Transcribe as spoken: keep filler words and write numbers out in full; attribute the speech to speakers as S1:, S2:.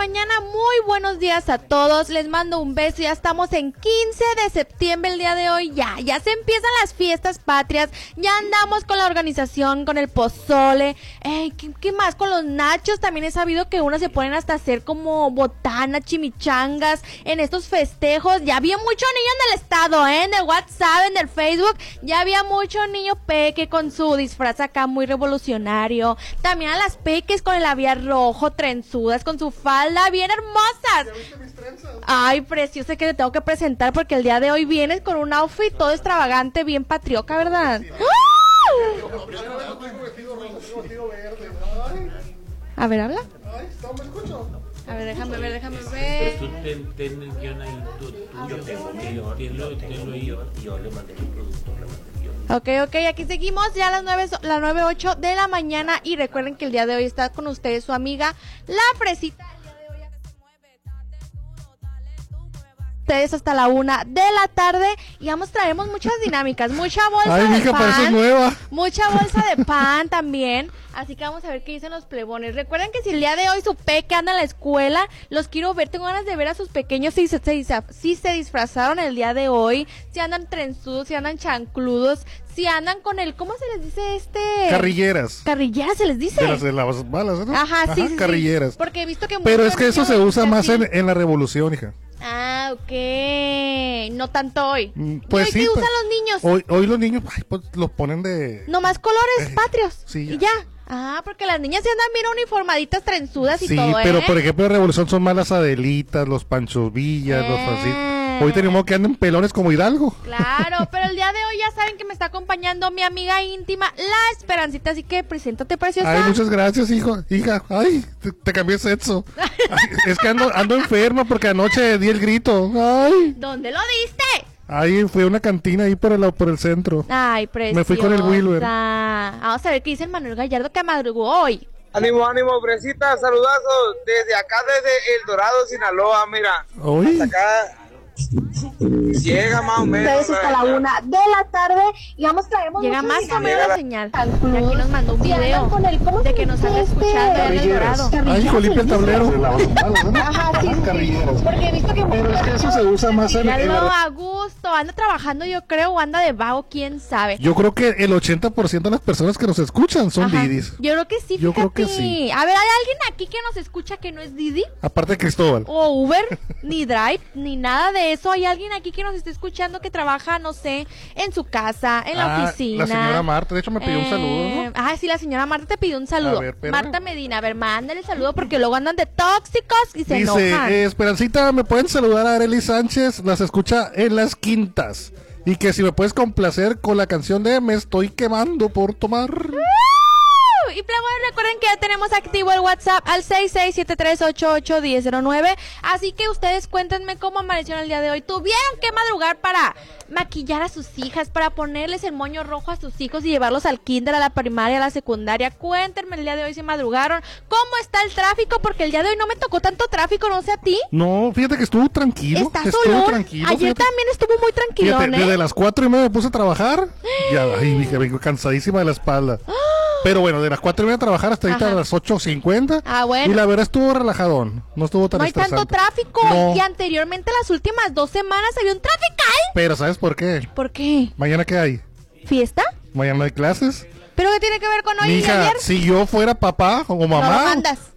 S1: mañana, muy buenos días a todos, les mando un beso, ya estamos en quince de septiembre el día de hoy, ya, ya se empiezan las fiestas patrias, ya andamos con la organización, con el pozole, eh, ¿qué, ¿qué más? Con los nachos, también he sabido que unos se ponen hasta hacer como botana, chimichangas, en estos festejos, ya había mucho niño en el estado, eh, en el WhatsApp, en el Facebook, ya había mucho niño peque con su disfraz acá muy revolucionario, también a las peques con el labial rojo, trenzudas, con su falda, bien hermosas.
S2: ¿Ya viste mis trenzas?
S1: Ay, preciosa, que te tengo que presentar porque el día de hoy vienes con un outfit todo extravagante, bien patriota, ¿verdad?
S2: Sí,
S1: ¡Uh!
S2: no, pero no tengo vestido rojo, tengo vestido verde. Ay,
S1: A ver, habla.
S2: ay, ¿no me escucho?
S1: A ver, déjame ver, déjame
S3: Pero
S1: ver.
S3: tú ten, ten el guión ahí, tú, tú, yo tengo el guión, tenlo, tenlo ahí.
S4: Y yo le mandé mi productor, le mandé el guión.
S1: Ok, ok, aquí seguimos ya a las nueve, las nueve ocho de la mañana y recuerden que el día de hoy está con ustedes su amiga La Fresita. El día de hoy ya que se mueve, date duro, dale tú, mueva. Ustedes hasta la una de la tarde y vamos, traemos muchas dinámicas, mucha bolsa
S2: Ay,
S1: de
S2: mija, pero eso es
S1: pan,
S2: nueva.
S1: mucha bolsa de pan también. Así que vamos a ver qué dicen los plebones. Recuerden que si el día de hoy su peque anda en la escuela, los quiero ver. Tengo ganas de ver a sus pequeños si se, se, si se disfrazaron el día de hoy, si andan trenzudos, si andan chancludos, si andan con el, ¿cómo se les dice este?
S2: Carrilleras.
S1: Carrilleras se les dice.
S2: De las de las balas, ¿no?
S1: Ajá, sí, sí,
S2: carrilleras.
S1: sí. Porque he visto que
S2: Pero
S1: muchos
S2: es que eso
S1: niños
S2: se usa más
S1: así-
S2: en, en la revolución, hija.
S1: Ah, ok. No tanto hoy.
S2: Mm,
S1: ¿Y
S2: Pues
S1: hoy
S2: sí.
S1: qué
S2: pues,
S1: usan los niños?
S2: Hoy, hoy los niños, ay, pues los ponen de...
S1: Nomás colores
S2: Eh,
S1: patrios.
S2: sí,
S1: Y
S2: ya.
S1: ya. Ah, porque las niñas se andan bien uniformaditas, trenzudas y
S2: Sí,
S1: todo,
S2: pero
S1: ¿eh?
S2: por ejemplo en la revolución son más las Adelitas, los Panchos Villas, los
S1: Eh.
S2: Francisco. Hoy tenemos que andan pelones como Hidalgo.
S1: Claro, pero el día de hoy ya saben que me está acompañando mi amiga íntima, La Esperancita, así que preséntate, preciosa.
S2: Ay, muchas gracias, hijo, hija. Ay, te, te cambié sexo. Ay, es que ando, ando enferma porque anoche di el grito. Ay,
S1: ¿Dónde lo diste?
S2: ay, fui a una cantina ahí por el, por el centro.
S1: Ay, preciosa.
S2: Me fui con el Wilber.
S1: Vamos a ver qué dice el Manuel Gallardo que madrugó hoy.
S5: Ánimo, ánimo, Fresita, saludazos desde acá, desde El Dorado, Sinaloa, mira.
S2: Uy.
S5: Hasta acá llega más o menos.
S6: Ustedes hasta la una de la tarde y vamos traemos
S1: Llega
S6: muchas
S1: más o menos la señal. Y
S6: dinámicas.
S1: aquí nos mandó un
S6: Si andan
S1: video
S6: con el- ¿cómo
S1: de
S6: se
S1: que nos
S6: dice
S1: anda
S6: este?
S1: escuchando en El Dorado.
S2: Ay, hijo, limpia el tablero.
S6: Ajá, sí, sí. Porque he visto que
S2: Pero es que eso se usa más en, en
S1: Míralo
S2: la...
S1: a gusto, anda trabajando yo creo, o anda de vago, quién sabe.
S2: Yo creo que el ochenta por ciento de las personas que nos escuchan son
S1: Ajá.
S2: Didis.
S1: Yo creo que sí,
S2: Yo creo
S1: fíjate.
S2: que sí.
S1: A ver, ¿hay alguien aquí que nos escucha que no es Didi?
S2: Aparte de Cristóbal.
S1: O Uber, ni Drive, ni nada de eso. ¿Hay alguien aquí que nos esté escuchando que trabaja, no sé, en su casa, en la
S2: Ah,
S1: oficina?
S2: la señora Marta, de hecho me pidió un saludo, ¿no?
S1: Ah, sí, la señora Marta te pidió un saludo.
S2: A ver, espérame.
S1: Marta Medina, a ver, mándale el saludo porque luego andan de tóxicos y se
S2: Dice,
S1: enojan.
S2: eh, Esperancita, ¿me pueden saludar a Arely Sánchez? Las escucha en Las Quintas. Y que si me puedes complacer con la canción de Me estoy quemando por tomar.
S1: Y plebones, recuerden que ya tenemos activo el WhatsApp al seis seis siete tres ocho ocho uno cero cero nueve. Así que ustedes cuéntenme cómo amanecieron el día de hoy. ¿Tuvieron que madrugar para maquillar a sus hijas, para ponerles el moño rojo a sus hijos y llevarlos al kinder, a la primaria, a la secundaria? Cuéntenme el día de hoy si madrugaron. ¿Cómo está el tráfico? Porque el día de hoy no me tocó tanto tráfico, no sé a ti.
S2: No, fíjate que estuvo tranquilo.
S1: Está
S2: estuvo
S1: solón.
S2: tranquilo.
S1: Ayer
S2: fíjate.
S1: también estuvo muy tranquilón,
S2: Fíjate,
S1: ¿eh?
S2: desde las cuatro y media me puse a trabajar. Ya, ay, mija, vengo cansadísima de la espalda. Pero bueno, de las cuatro y media a trabajar hasta ahorita
S1: Ajá.
S2: a las ocho cincuenta.
S1: Ah, bueno.
S2: Y la verdad estuvo relajadón. No estuvo tan
S1: No hay tanto
S2: estresante.
S1: tráfico.
S2: No.
S1: Y anteriormente, las últimas dos semanas, había un trafical.
S2: Pero ¿sabes por qué?
S1: ¿Por qué?
S2: ¿Mañana qué hay?
S1: ¿Fiesta?
S2: Mañana hay clases.
S1: ¿Pero qué tiene que ver con hoy y
S2: Mija,
S1: ayer?
S2: si yo fuera papá o
S1: No lo
S2: mamá,
S1: mandas.